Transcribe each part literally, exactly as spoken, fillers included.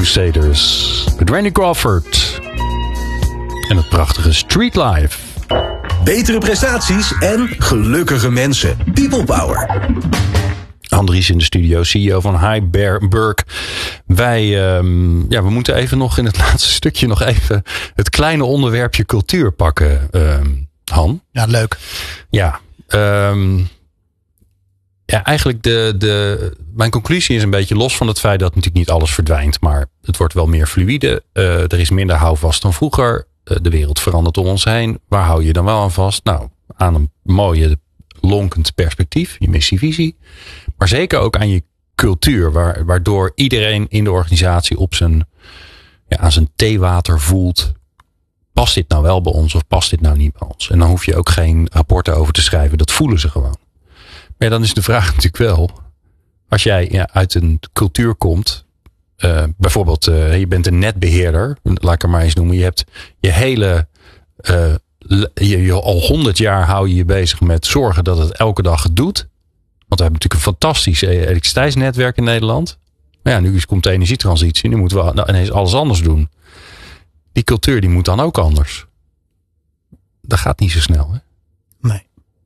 Crusaders. Met Randy Crawford. En het prachtige Street Life. Betere prestaties en gelukkige mensen. People Power. Andries in de studio, C E O van Heiberg. Wij, um, ja, we moeten even nog in het laatste stukje nog even het kleine onderwerpje cultuur pakken, um, Han. Ja, leuk. Ja, um, ja, eigenlijk de, de, mijn conclusie is een beetje los van het feit dat natuurlijk niet alles verdwijnt, maar het wordt wel meer fluïde. Uh, er is minder houvast dan vroeger. Uh, de wereld verandert om ons heen. Waar hou je dan wel aan vast? Nou, aan een mooie, lonkend perspectief, je missievisie. Maar zeker ook aan je cultuur, waar, waardoor iedereen in de organisatie op zijn, ja, aan zijn theewater voelt. Past dit nou wel bij ons of past dit nou niet bij ons? En dan hoef je ook geen rapporten over te schrijven. Dat voelen ze gewoon. Maar ja, dan is de vraag natuurlijk wel. Als jij ja, uit een cultuur komt. Uh, bijvoorbeeld, uh, je bent een netbeheerder. Laat ik het maar eens noemen. Je hebt je hele... Uh, je, je, al honderd jaar hou je je bezig met zorgen dat het elke dag het doet. Want we hebben natuurlijk een fantastisch elektriciteitsnetwerk in Nederland. Maar ja, nu komt de energietransitie. Nu moeten we nou ineens alles anders doen. Die cultuur die moet dan ook anders. Dat gaat niet zo snel, hè? Nee.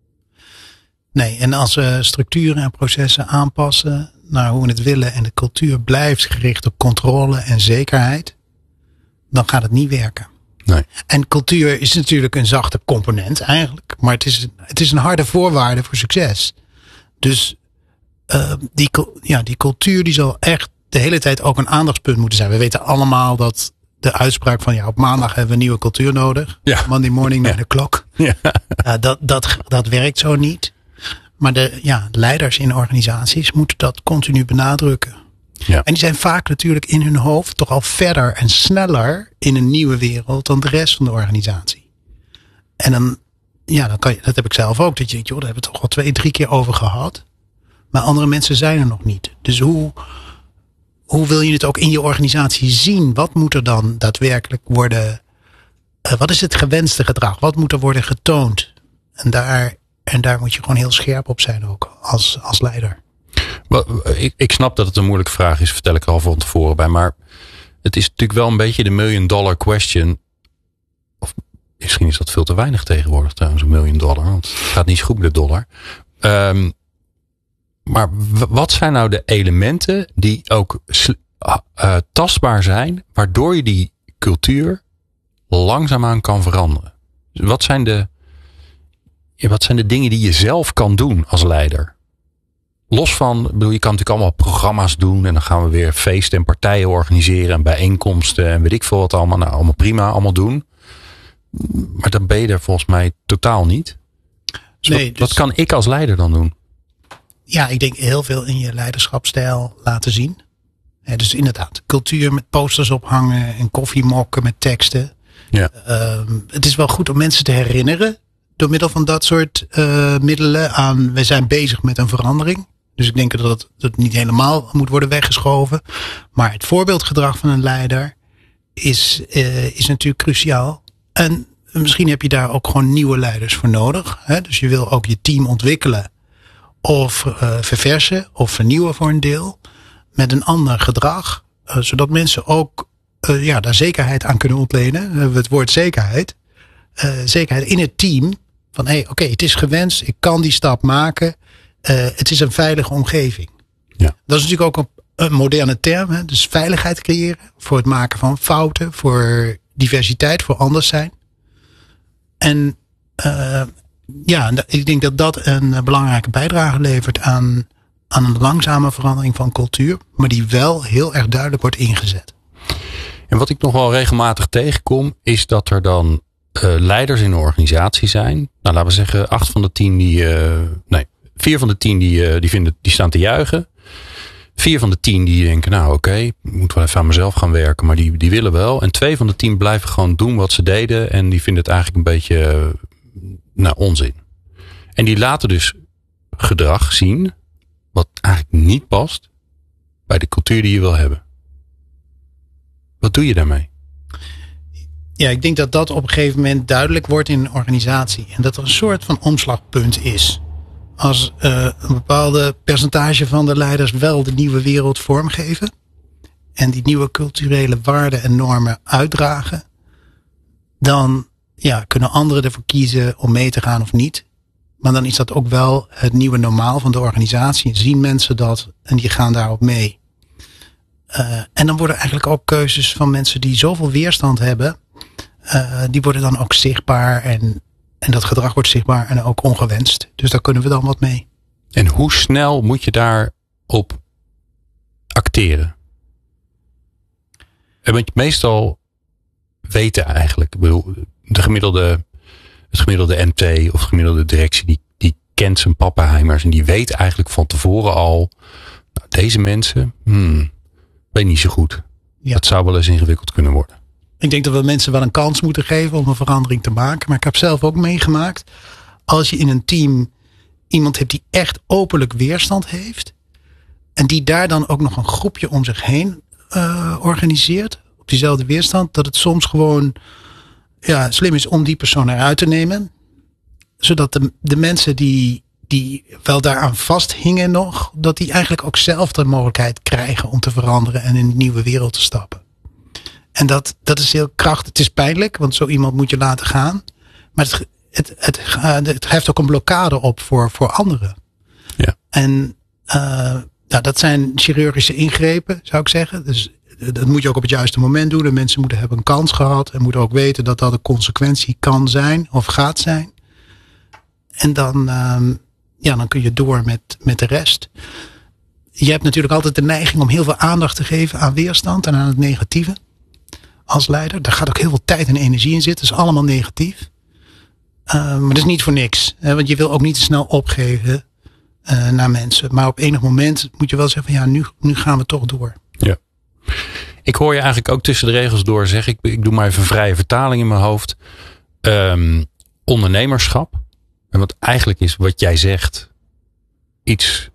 Nee, en als we structuren en processen aanpassen naar hoe we het willen en de cultuur blijft gericht op controle en zekerheid, dan gaat het niet werken. Nee. En cultuur is natuurlijk een zachte component eigenlijk, maar het is, het is een harde voorwaarde voor succes. Dus uh, die, ja, die cultuur die zal echt de hele tijd ook een aandachtspunt moeten zijn. We weten allemaal dat de uitspraak van ja, op maandag hebben we een nieuwe cultuur nodig. Ja. Monday morning nine o'clock. Ja. Uh, dat, dat, dat werkt zo niet. Maar de ja, leiders in organisaties moeten dat continu benadrukken. Ja. En die zijn vaak natuurlijk in hun hoofd toch al verder en sneller in een nieuwe wereld dan de rest van de organisatie. En dan, ja, dan kan je, dat heb ik zelf ook. Dat je denkt, joh, daar hebben we het toch al twee, drie keer over gehad. Maar andere mensen zijn er nog niet. Dus hoe, hoe wil je het ook in je organisatie zien? Wat moet er dan daadwerkelijk worden? Uh, wat is het gewenste gedrag? Wat moet er worden getoond? En daar, en daar moet je gewoon heel scherp op zijn ook als, als leider. Ik, ik snap dat het een moeilijke vraag is, vertel ik er al van tevoren bij. Maar het is natuurlijk wel een beetje de million dollar question. Of misschien is dat veel te weinig tegenwoordig trouwens, een million dollar. Want het gaat niet zo goed met de dollar. Um, maar wat zijn nou de elementen die ook uh, tastbaar zijn, waardoor je die cultuur langzaamaan kan veranderen? Dus wat zijn de, ja, wat zijn de dingen die je zelf kan doen als leider? Los van, bedoel, je kan natuurlijk allemaal programma's doen en dan gaan we weer feesten en partijen organiseren en bijeenkomsten en weet ik veel wat allemaal. Nou, allemaal prima, allemaal doen. Maar dan ben je er volgens mij totaal niet. Dus nee, wat, dus, wat kan ik als leider dan doen? Ja, ik denk heel veel in je leiderschapsstijl laten zien. He, dus inderdaad, cultuur met posters ophangen en koffiemokken met teksten. Ja. Uh, het is wel goed om mensen te herinneren door middel van dat soort uh, middelen aan, we zijn bezig met een verandering. Dus ik denk dat het, dat het niet helemaal moet worden weggeschoven. Maar het voorbeeldgedrag van een leider is, uh, is natuurlijk cruciaal. En misschien heb je daar ook gewoon nieuwe leiders voor nodig. Hè? Dus je wil ook je team ontwikkelen of uh, verversen of vernieuwen voor een deel. Met een ander gedrag. Uh, zodat mensen ook uh, ja, daar zekerheid aan kunnen ontlenen. Uh, het woord zekerheid. Uh, zekerheid in het team. Van hé, hey, oké, okay, het is gewenst. Ik kan die stap maken. Uh, het is een veilige omgeving. Ja. Dat is natuurlijk ook een, een moderne term. Hè? Dus veiligheid creëren. Voor het maken van fouten. Voor diversiteit. Voor anders zijn. En uh, ja, ik denk dat dat een belangrijke bijdrage levert aan, aan een langzame verandering van cultuur. Maar die wel heel erg duidelijk wordt ingezet. En wat ik nog wel regelmatig tegenkom, is dat er dan uh, leiders in een organisatie zijn. Nou, laten we zeggen, acht van de tien die, uh, nee, vier van de tien die, uh, die vinden, die staan te juichen. Vier van de tien die denken, nou oké, okay, ik moet wel even aan mezelf gaan werken, maar die, die willen wel. En twee van de tien blijven gewoon doen wat ze deden en die vinden het eigenlijk een beetje, uh, nou, onzin. En die laten dus gedrag zien, wat eigenlijk niet past bij de cultuur die je wil hebben. Wat doe je daarmee? Ja, ik denk dat dat op een gegeven moment duidelijk wordt in een organisatie. En dat er een soort van omslagpunt is. Als uh, een bepaalde percentage van de leiders wel de nieuwe wereld vormgeven. en die nieuwe culturele waarden en normen uitdragen, dan ja, kunnen anderen ervoor kiezen om mee te gaan of niet. Maar dan is dat ook wel het nieuwe normaal van de organisatie. Zien mensen dat en die gaan daarop mee. Uh, en dan worden eigenlijk ook keuzes van mensen die zoveel weerstand hebben, uh, die worden dan ook zichtbaar en, en dat gedrag wordt zichtbaar en ook ongewenst. Dus daar kunnen we dan wat mee. En hoe snel moet je daarop acteren? En want meestal weten eigenlijk, ik bedoel, de gemiddelde, het gemiddelde M T of de gemiddelde directie, die, die kent zijn pappenheimers en die weet eigenlijk van tevoren al, nou, deze mensen, hmm, weet niet zo goed. Ja. Dat zou wel eens ingewikkeld kunnen worden. Ik denk dat we mensen wel een kans moeten geven om een verandering te maken. Maar ik heb zelf ook meegemaakt, als je in een team iemand hebt die echt openlijk weerstand heeft, en die daar dan ook nog een groepje om zich heen uh, organiseert, op diezelfde weerstand, dat het soms gewoon ja, slim is om die persoon eruit te nemen. Zodat de, de mensen die, die wel daaraan vasthingen nog, dat die eigenlijk ook zelf de mogelijkheid krijgen om te veranderen en in een nieuwe wereld te stappen. En dat, dat is heel krachtig. Het is pijnlijk, want zo iemand moet je laten gaan. Maar het, het, het, het, het heft ook een blokkade op voor, voor anderen. Ja. En uh, nou, dat zijn chirurgische ingrepen, zou ik zeggen. Dus dat moet je ook op het juiste moment doen. De mensen moeten hebben een kans gehad. En moeten ook weten dat dat een consequentie kan zijn of gaat zijn. En dan, um, ja, dan kun je door met, met de rest. Je hebt natuurlijk altijd de neiging om heel veel aandacht te geven aan weerstand en aan het negatieve. Als leider. Daar gaat ook heel veel tijd en energie in zitten. Dat is allemaal negatief. Uh, maar dat is niet voor niks. Hè, want je wil ook niet te snel opgeven uh, naar mensen. Maar op enig moment moet je wel zeggen van ja, nu, nu gaan we toch door. Ja. Ik hoor je eigenlijk ook tussen de regels door zeggen. Ik, ik doe maar even een vrije vertaling in mijn hoofd. Um, ondernemerschap. En wat eigenlijk is wat jij zegt. Iets,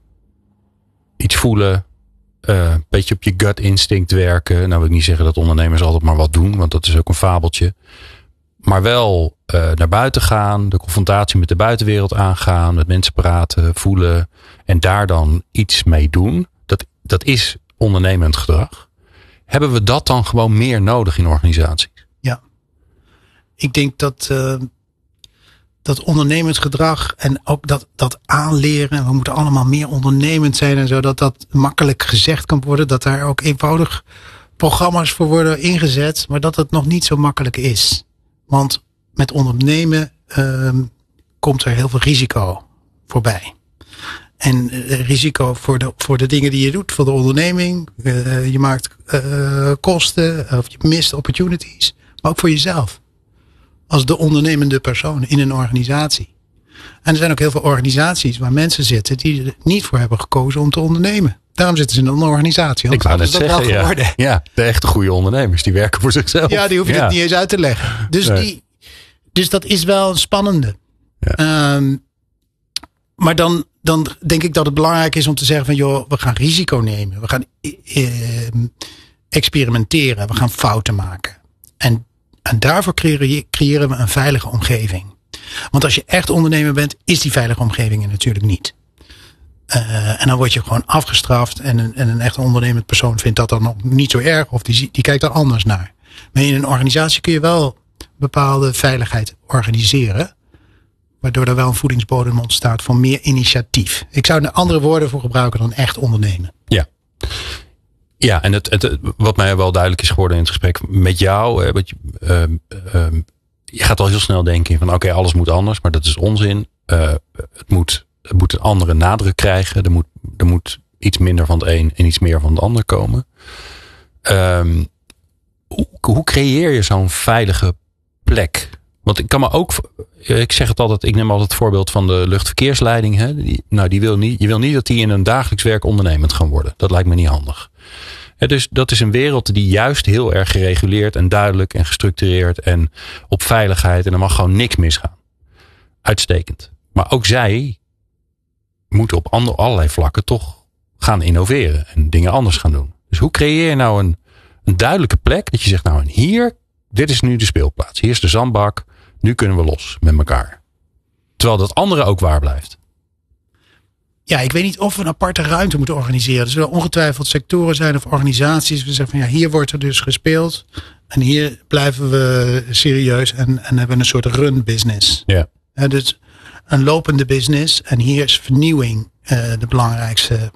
iets voelen. Uh, een beetje op je gut instinct werken. Nou wil ik niet zeggen dat ondernemers altijd maar wat doen. Want dat is ook een fabeltje. Maar wel uh, naar buiten gaan. De confrontatie met de buitenwereld aangaan. Met mensen praten, voelen. En daar dan iets mee doen. Dat, dat is ondernemend gedrag. Hebben we dat dan gewoon meer nodig in organisaties? Ja. Ik denk dat... Uh... dat ondernemend gedrag en ook dat, dat aanleren. We moeten allemaal meer ondernemend zijn en zo. Dat dat makkelijk gezegd kan worden. Dat daar ook eenvoudig programma's voor worden ingezet. Maar dat het nog niet zo makkelijk is. Want met ondernemen uh, komt er heel veel risico voorbij. En uh, risico voor de, voor de dingen die je doet. Voor de onderneming. Uh, je maakt uh, kosten. Of je mist opportunities. Maar ook voor jezelf. Als de ondernemende persoon in een organisatie. En er zijn ook heel veel organisaties waar mensen zitten die er niet voor hebben gekozen om te ondernemen. Daarom zitten ze in een organisatie. Ik wou net zeggen, ja. ja, de echte goede ondernemers die werken voor zichzelf. Ja, die hoef je ja. het niet eens uit te leggen. Dus, nee. die, dus dat is wel een spannende. Ja. Um, maar dan, dan denk ik dat het belangrijk is om te zeggen van joh, we gaan risico nemen. We gaan uh, experimenteren. We gaan fouten maken. En En daarvoor creëren we een veilige omgeving. Want als je echt ondernemer bent, is die veilige omgeving er natuurlijk niet. Uh, en dan word je gewoon afgestraft. En een, en een echt ondernemend persoon vindt dat dan nog niet zo erg. Of die, die kijkt er anders naar. Maar in een organisatie kun je wel bepaalde veiligheid organiseren. Waardoor er wel een voedingsbodem ontstaat voor meer initiatief. Ik zou er andere woorden voor gebruiken dan echt ondernemen. Ja. Ja, en het, het, wat mij wel duidelijk is geworden in het gesprek met jou. Hè, wat je, uh, uh, je gaat al heel snel denken van oké, okay, alles moet anders. Maar dat is onzin. Uh, het, moet, het moet een andere nadruk krijgen. Er moet, er moet iets minder van het een en iets meer van het ander komen. Um, hoe, hoe creëer je zo'n veilige plek? Want ik kan me ook... Ik zeg het altijd, ik neem altijd het voorbeeld van de luchtverkeersleiding. Hè. Die, nou, die wil niet, je wil niet dat die in een dagelijks werk ondernemend gaan worden. Dat lijkt me niet handig. Hè, dus dat is een wereld die juist heel erg gereguleerd en duidelijk en gestructureerd en op veiligheid. En er mag gewoon niks misgaan. Uitstekend. Maar ook zij moeten op andere, allerlei vlakken toch gaan innoveren en dingen anders gaan doen. Dus hoe creëer je nou een, een duidelijke plek dat je zegt, nou en hier, dit is nu de speelplaats. Hier is de zandbak. Nu kunnen we los met elkaar. Terwijl dat andere ook waar blijft. Ja, ik weet niet of we een aparte ruimte moeten organiseren. Er zullen ongetwijfeld sectoren zijn of organisaties. We zeggen van ja, hier wordt er dus gespeeld. En hier blijven we serieus en, en hebben een soort run business. Ja. Uh, dus een lopende business. En hier is vernieuwing uh, de belangrijkste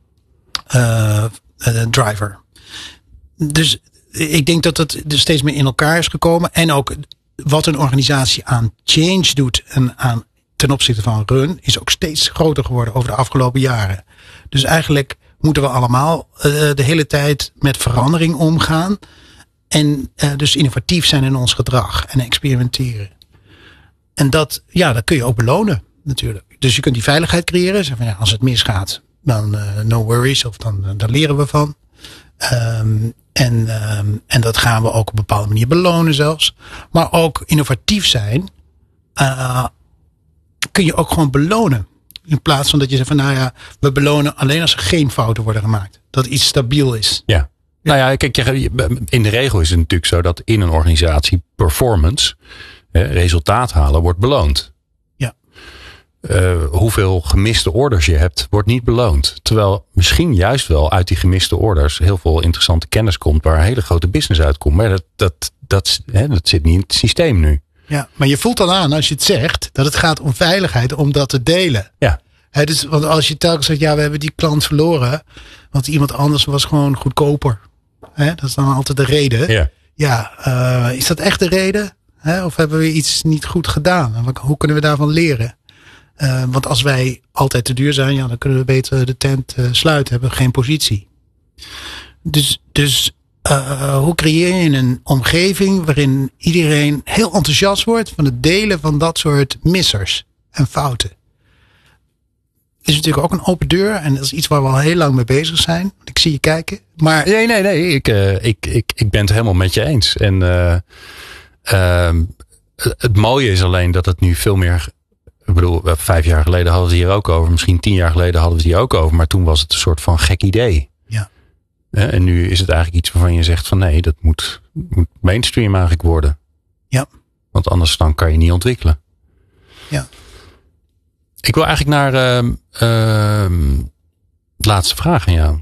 uh, uh, driver. Dus ik denk dat het er steeds meer in elkaar is gekomen. En ook wat een organisatie aan change doet en aan ten opzichte van run is ook steeds groter geworden over de afgelopen jaren. Dus eigenlijk moeten we allemaal uh, de hele tijd met verandering omgaan. En uh, dus innovatief zijn in ons gedrag en experimenteren. En dat, ja, dat kun je ook belonen natuurlijk. Dus je kunt die veiligheid creëren. Zeg van, ja, als het misgaat, dan uh, no worries. Of dan, uh, daar leren we van. Um, en, um, en dat gaan we ook op een bepaalde manier belonen zelfs. Maar ook innovatief zijn. Uh, kun je ook gewoon belonen. In plaats van dat je zegt van nou ja, we belonen alleen als er geen fouten worden gemaakt. Dat iets stabiel is. Ja. Nou ja, kijk, in de regel is het natuurlijk zo dat in een organisatie performance, resultaat halen, wordt beloond. Ja. Uh, hoeveel gemiste orders je hebt, wordt niet beloond. Terwijl misschien juist wel uit die gemiste orders heel veel interessante kennis komt waar een hele grote business uitkomt. Maar dat, dat, dat, hè, dat zit niet in het systeem nu. Ja, maar je voelt dan aan als je het zegt dat het gaat om veiligheid, om dat te delen. Ja. He, dus, want als je telkens zegt, ja, we hebben die klant verloren, want iemand anders was gewoon goedkoper. He, dat is dan altijd de reden. Ja, ja uh, is dat echt de reden? He, of hebben we iets niet goed gedaan? En hoe kunnen we daarvan leren? Uh, want als wij altijd te duur zijn, ja, dan kunnen we beter de tent uh, sluiten, hebben we geen positie. Dus, dus uh, hoe creëer je een omgeving waarin iedereen heel enthousiast wordt van het delen van dat soort missers en fouten? Is natuurlijk ook een open deur. En dat is iets waar we al heel lang mee bezig zijn. Ik zie je kijken. Maar nee, nee, nee. Ik, uh, ik, ik, ik ben het helemaal met je eens. En uh, uh, het mooie is alleen dat het nu veel meer. Ik bedoel, vijf jaar geleden hadden we het hier ook over. Misschien tien jaar geleden hadden we het hier ook over. Maar toen was het een soort van gek idee. Ja. Uh, en nu is het eigenlijk iets waarvan je zegt van nee, dat moet, moet mainstream eigenlijk worden. Ja. Want anders dan kan je niet ontwikkelen. Ja. Ik wil eigenlijk naar uh, uh, de laatste vraag aan jou.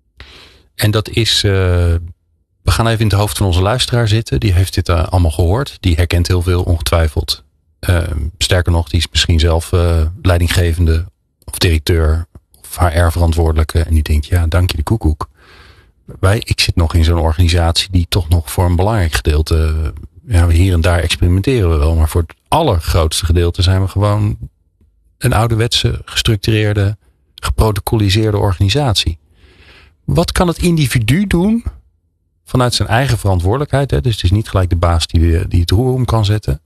En dat is, uh, we gaan even in het hoofd van onze luisteraar zitten. Die heeft dit uh, allemaal gehoord. Die herkent heel veel ongetwijfeld. Uh, sterker nog, die is misschien zelf uh, leidinggevende of directeur of H R-verantwoordelijke. En die denkt, ja, dank je de koekoek. Wij, ik zit nog in zo'n organisatie die toch nog voor een belangrijk gedeelte, ja, hier en daar experimenteren we wel. Maar voor het allergrootste gedeelte zijn we gewoon een ouderwetse, gestructureerde, geprotocoliseerde organisatie. Wat kan het individu doen vanuit zijn eigen verantwoordelijkheid? Hè? Dus het is niet gelijk de baas die, die het roer om kan zetten.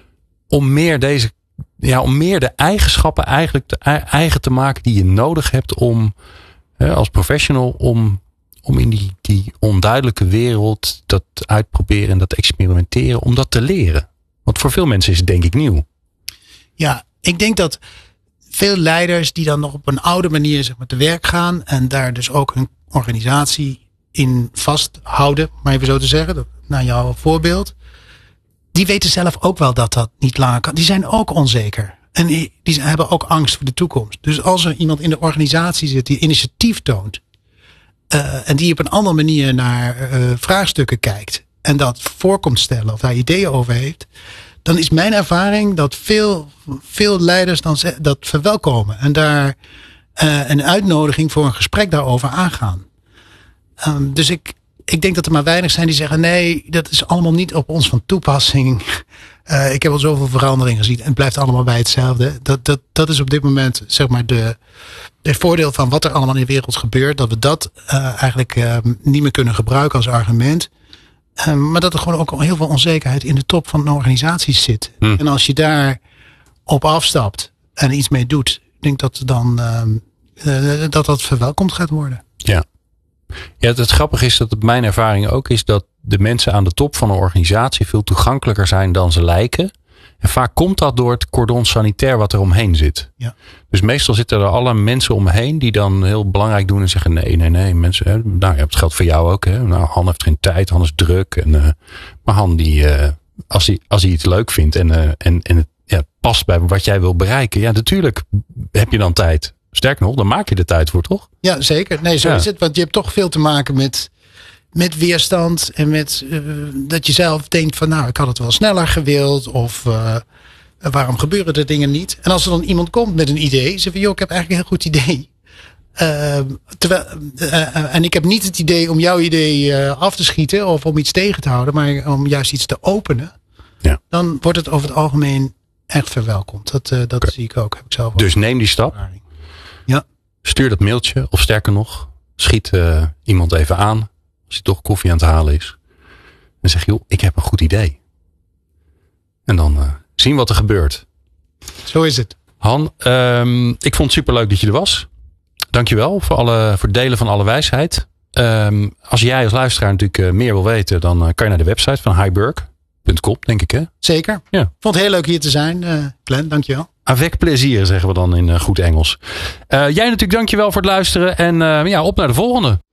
Om meer deze, ja, om meer de eigenschappen eigenlijk te, eigen te maken die je nodig hebt om hè, als professional om, om in die, die onduidelijke wereld dat uitproberen en dat experimenteren, om dat te leren. Want voor veel mensen is het denk ik nieuw. Ja, ik denk dat veel leiders die dan nog op een oude manier zeg maar, te werk gaan en daar dus ook hun organisatie in vasthouden, maar even zo te zeggen, naar jouw voorbeeld, die weten zelf ook wel dat dat niet langer kan. Die zijn ook onzeker en die, die hebben ook angst voor de toekomst. Dus als er iemand in de organisatie zit die initiatief toont uh, en die op een andere manier naar uh, vraagstukken kijkt en dat voor komt stellen of daar ideeën over heeft, dan is mijn ervaring dat veel, veel leiders dan dat verwelkomen. En daar uh, een uitnodiging voor een gesprek daarover aangaan. Um, dus ik, ik denk dat er maar weinig zijn die zeggen, nee, dat is allemaal niet op ons van toepassing. Uh, ik heb al zoveel verandering gezien en het blijft allemaal bij hetzelfde. Dat, dat, dat is op dit moment zeg maar de, het voordeel van wat er allemaal in de wereld gebeurt. Dat we dat uh, eigenlijk uh, niet meer kunnen gebruiken als argument. Um, maar dat er gewoon ook heel veel onzekerheid in de top van de organisaties zit. Hmm. En als je daar op afstapt en iets mee doet, ik denk dat dan um, uh, dat dat verwelkomd gaat worden. Ja. Ja, het, het grappige is dat het mijn ervaring ook is dat de mensen aan de top van een organisatie veel toegankelijker zijn dan ze lijken. En vaak komt dat door het cordon sanitair wat er omheen zit. Ja. Dus meestal zitten er alle mensen omheen die dan heel belangrijk doen en zeggen nee, nee, nee. Mensen, hè, nou ja, het geldt voor jou ook. Hè. Nou, Han heeft geen tijd, Han is druk. En, uh, maar Han, die, uh, als, hij, als hij iets leuk vindt en, uh, en, en het ja, past bij wat jij wil bereiken. Ja, natuurlijk heb je dan tijd. Sterker nog, daar maak je de tijd voor, toch? Ja, zeker. Nee, zo Ja. is het. Want je hebt toch veel te maken met, met weerstand. En met uh, dat je zelf denkt van nou, ik had het wel sneller gewild. Of uh, waarom gebeuren er dingen niet? En als er dan iemand komt met een idee. Zeg van joh, ik heb eigenlijk een heel goed idee. Uh, terwijl, uh, en ik heb niet het idee om jouw idee uh, af te schieten. Of om iets tegen te houden. Maar om juist iets te openen. Ja. Dan wordt het over het algemeen echt verwelkomd. Dat, uh, dat Okay. zie ik ook. Heb ik zelf ook. Dus neem die stap. Ja. Stuur dat mailtje. Of sterker nog, schiet uh, iemand even aan. Als hij toch koffie aan het halen is. En zeg joh, ik heb een goed idee. En dan uh, zien wat er gebeurt. Zo is het. Han, um, ik vond het superleuk dat je er was. Dankjewel voor, alle, voor het delen van alle wijsheid. Um, als jij als luisteraar natuurlijk uh, meer wil weten, dan uh, kan je naar de website van highburg punt com, denk ik hè? Zeker. Ja. Vond het heel leuk hier te zijn, uh, Glenn. Dankjewel. Avec plezier, zeggen we dan in uh, goed Engels. Uh, jij natuurlijk dankjewel voor het luisteren. En uh, ja, op naar de volgende.